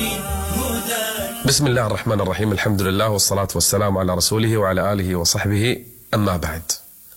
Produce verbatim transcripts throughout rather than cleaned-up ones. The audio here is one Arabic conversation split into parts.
بسم الله الرحمن الرحيم. الحمد لله والصلاة والسلام على رسوله وعلى آله وصحبه. أما بعد،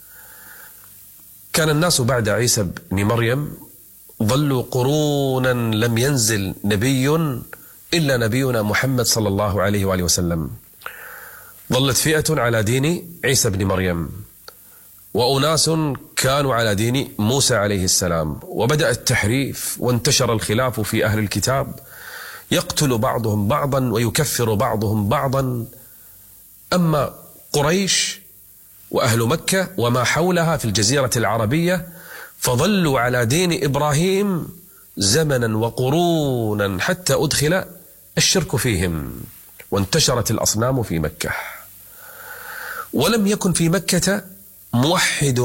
كان الناس بعد عيسى بن مريم ظلوا قرونا لم ينزل نبي إلا نبينا محمد صلى الله عليه وآله وسلم. ظلت فئة على دين عيسى بن مريم، وأناس كانوا على دين موسى عليه السلام، وبدأ التحريف وانتشر الخلاف في أهل الكتاب، يقتل بعضهم بعضا ويكفر بعضهم بعضا. أما قريش وأهل مكة وما حولها في الجزيرة العربية فظلوا على دين إبراهيم زمنا وقرونا حتى أدخل الشرك فيهم وانتشرت الأصنام في مكة. ولم يكن في مكة موحد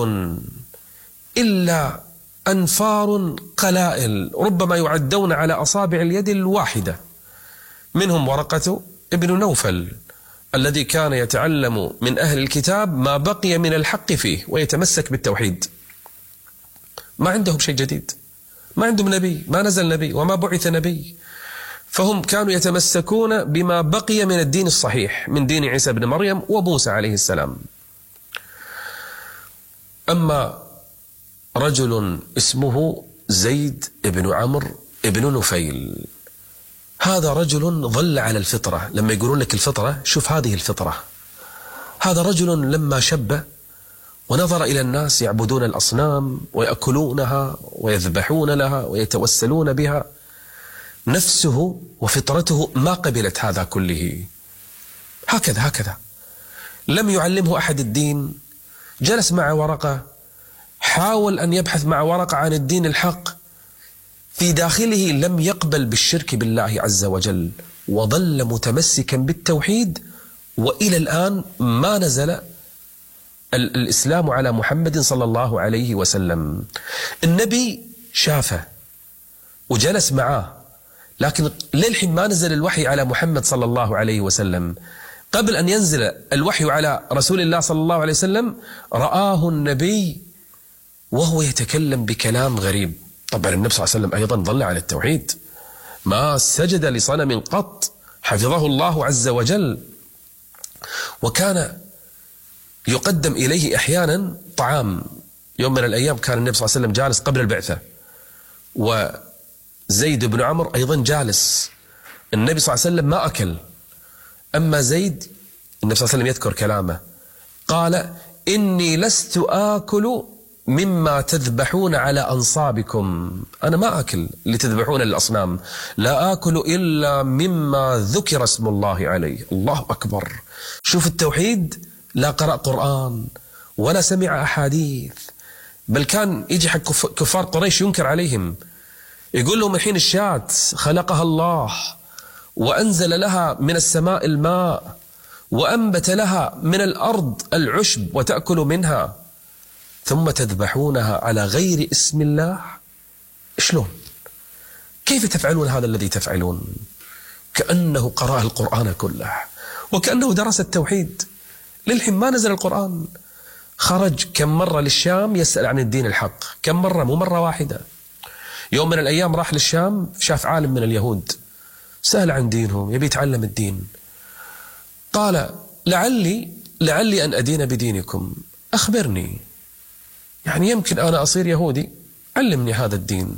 إلا أنفار قلائل ربما يعدون على أصابع اليد الواحدة، منهم ورقة ابن نوفل الذي كان يتعلم من أهل الكتاب ما بقي من الحق فيه ويتمسك بالتوحيد. ما عندهم شيء جديد، ما عندهم نبي، ما نزل نبي وما بعث نبي، فهم كانوا يتمسكون بما بقي من الدين الصحيح من دين عيسى بن مريم وموسى عليه السلام. أما رجل اسمه زيد بن عمرو بن نفيل، هذا رجل ظل على الفطرة. لما يقولون لك الفطرة، شوف هذه الفطرة. هذا رجل لما شب ونظر إلى الناس يعبدون الأصنام ويأكلونها ويذبحون لها ويتوسلون بها، نفسه وفطرته ما قبلت هذا كله. هكذا هكذا لم يعلمه أحد الدين. جلس مع ورقة، حاول أن يبحث مع ورقة عن الدين الحق، في داخله لم يقبل بالشرك بالله عز وجل، وظل متمسكا بالتوحيد، وإلى الآن ما نزل الإسلام على محمد صلى الله عليه وسلم. النبي شافه وجلس معاه، لكن للحين ما نزل الوحي على محمد صلى الله عليه وسلم. قبل أن ينزل الوحي على رسول الله صلى الله عليه وسلم رآه النبي وهو يتكلم بكلام غريب. طبعا النبي صلى الله عليه وسلم أيضا ظل على التوحيد، ما سجد لصنم قط، حفظه الله عز وجل. وكان يقدم إليه أحيانا طعام. يوم من الأيام كان النبي صلى الله عليه وسلم جالس قبل البعثة، وزيد بن عمرو أيضا جالس. النبي صلى الله عليه وسلم ما أكل، أما زيد النبي صلى الله عليه وسلم يذكر كلامه، قال: إني لست آكل مما تذبحون على أنصابكم. أنا ما أكل اللي تذبحون للأصنام، لا آكل إلا مما ذكر اسم الله عليه. الله أكبر. شوف التوحيد، لا قرأ قرآن ولا سمع أحاديث، بل كان يجي حق كفار قريش ينكر عليهم، يقول لهم الحين الشاة خلقها الله وأنزل لها من السماء الماء وأنبت لها من الأرض العشب وتأكل منها، ثم تذبحونها على غير اسم الله. شلون؟ كيف تفعلون هذا الذي تفعلون؟ كأنه قرأ القرآن كله وكأنه درس التوحيد. للحين ما نزل القرآن. خرج كم مرة للشام يسأل عن الدين الحق، كم مرة، مو مرة واحدة. يوم من الأيام راح للشام، شاف عالم من اليهود، سأل عن دينهم، يبي يتعلم الدين. قال: لعلي لعلي أن أدين بدينكم، أخبرني، يعني يمكن أنا أصير يهودي، علمني هذا الدين.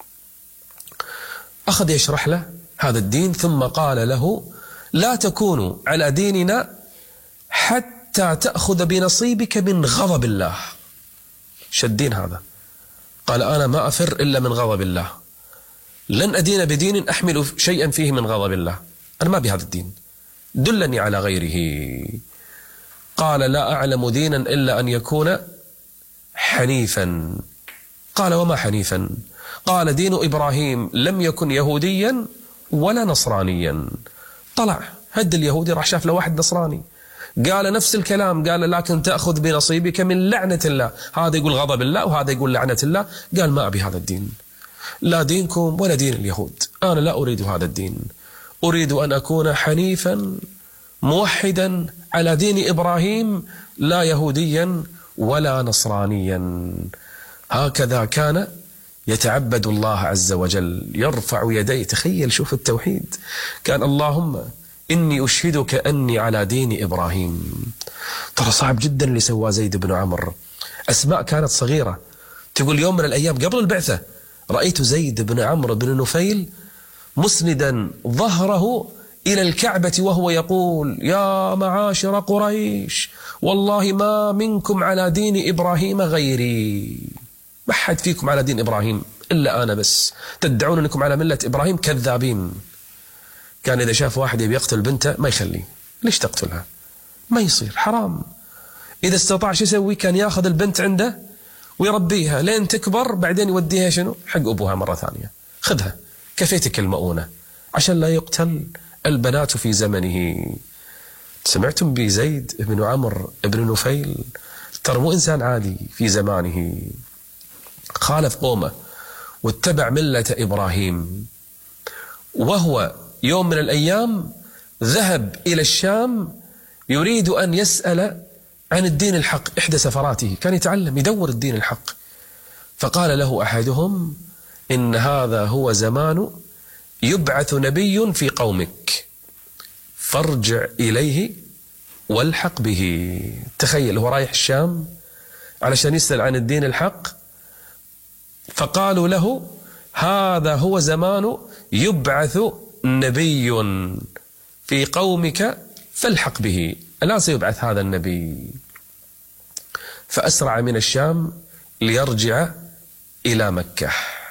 أخذ يشرح له هذا الدين، ثم قال له: لا تكونوا على ديننا حتى تأخذ بنصيبك من غضب الله. شدين هذا. قال: أنا ما أفر إلا من غضب الله، لن أدين بدين أحمل شيئا فيه من غضب الله، أنا ما بهذا الدين، دلني على غيره. قال: لا أعلم دينا إلا أن يكون حنيفا. قال: وما حنيفا؟ قال: دين إبراهيم لم يكن يهوديا ولا نصرانيا. طلع هد اليهودي، راح شاف له واحد نصراني، قال نفس الكلام، قال: لكن تأخذ بنصيبك من لعنة الله. هذا يقول غضب الله وهذا يقول لعنة الله. قال: ما أبي هذا الدين، لا دينكم ولا دين اليهود، أنا لا أريد هذا الدين، أريد أن أكون حنيفا موحدا على دين إبراهيم، لا يهوديا ولا نصرانيا. هكذا كان يتعبد الله عز وجل، يرفع يديه. تخيل، شوف التوحيد، كان اللهم إني أشهدك أني على دين إبراهيم. ترى صعب جدا اللي سواه زيد بن عمرو. أسماء كانت صغيرة تقول يوم من الأيام قبل البعثة رأيت زيد بن عمرو بن نفيل مسندا ظهره إلى الكعبة وهو يقول يا معاشر قريش والله ما منكم على دين إبراهيم غيري، ما حد فيكم على دين إبراهيم إلا أنا بس، تدعون أنكم على ملة إبراهيم، كذابين. كان إذا شاف واحد يبي يقتل بنته ما يخليه، ليش تقتلها؟ ما يصير، حرام. إذا استطاع شو يسوي؟ كان ياخذ البنت عنده ويربيها لين تكبر، بعدين يوديها شنو؟ حق أبوها مرة ثانية، خذها كفيتك المؤونة عشان لا يقتل البنات في زمنه. سمعتم بزيد بن عمرو بن نفيل؟ ترى مو إنسان عادي في زمانه، خالف قومه واتبع ملة إبراهيم، وهو يوم من الأيام ذهب إلى الشام يريد أن يسأل عن الدين الحق. إحدى سفراته كان يتعلم يدور الدين الحق، فقال له أحدهم إن هذا هو زمان يبعث نبي في قومك فارجع إليه والحق به. تخيل، هو رايح الشام علشان يسأل عن الدين الحق، فقالوا له هذا هو زمان يبعث نبي في قومك فالحق به، ألا سيبعث هذا النبي؟ فأسرع من الشام ليرجع إلى مكة،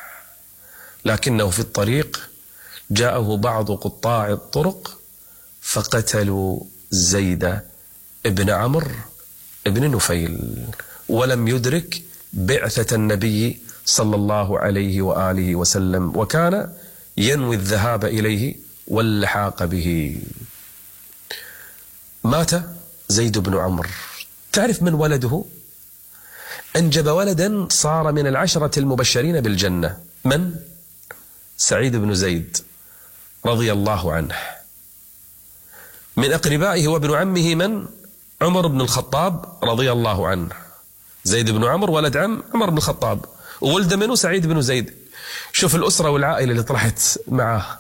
لكنه في الطريق جاءه بعض قطاع الطرق فقتلوا زيد بن عمرو بن نفيل، ولم يدرك بعثة النبي صلى الله عليه وآله وسلم، وكان ينوي الذهاب إليه واللحاق به. مات زيد بن عمرو. تعرف من ولده؟ أنجب ولدا صار من العشرة المبشرين بالجنة. من؟ سعيد بن زيد رضي الله عنه. من أقربائه وابن عمه من؟ عمر بن الخطاب رضي الله عنه. زيد بن عمرو ولد عم عمر بن الخطاب، وولد منه سعيد بن زيد. شوف الأسرة والعائلة اللي طلعت معه.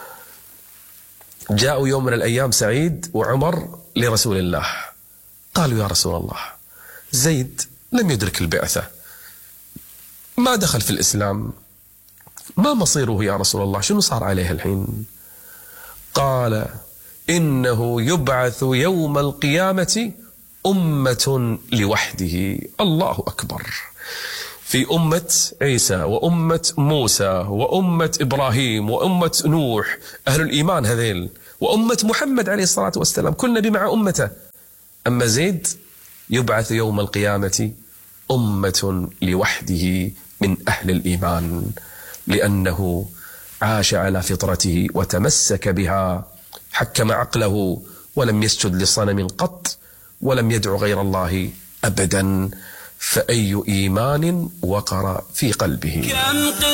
جاءوا يوم من الأيام سعيد وعمر لرسول الله، قالوا يا رسول الله زيد لم يدرك البعثة، ما دخل في الإسلام، ما مصيره يا رسول الله؟ شنو صار عليه الحين؟ قال إنه يبعث يوم القيامة أمة لوحده. الله أكبر. في أمة عيسى وأمة موسى وأمة إبراهيم وأمة نوح، أهل الإيمان هذيل، وأمة محمد عليه الصلاة والسلام، كل نبي مع أمته. أما زيد يبعث يوم القيامة أمة لوحده من أهل الإيمان، لأنه عاش على فطرته وتمسك بها، حكم عقله ولم يسجد لصنم قط ولم يدع غير الله أبدا. فأي إيمان وقر في قلبه.